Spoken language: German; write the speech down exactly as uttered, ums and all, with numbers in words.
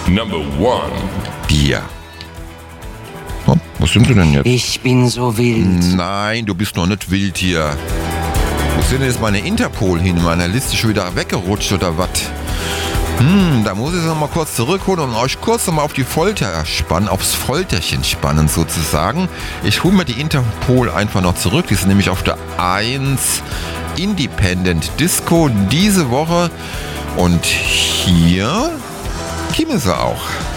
Number one. Bier. Oh, was sind wir denn jetzt? Ich bin so wild. Nein, du bist noch nicht wild hier. Wo sind denn jetzt meine Interpol hin? In meiner Liste schon wieder weggerutscht oder was? Hm, da muss ich es nochmal kurz zurückholen und euch kurz nochmal auf die Folter spannen, aufs Folterchen spannen sozusagen. Ich hole mir die Interpol einfach noch zurück. Die ist nämlich auf der eins Independent Disco diese Woche. Und hier käme sie auch.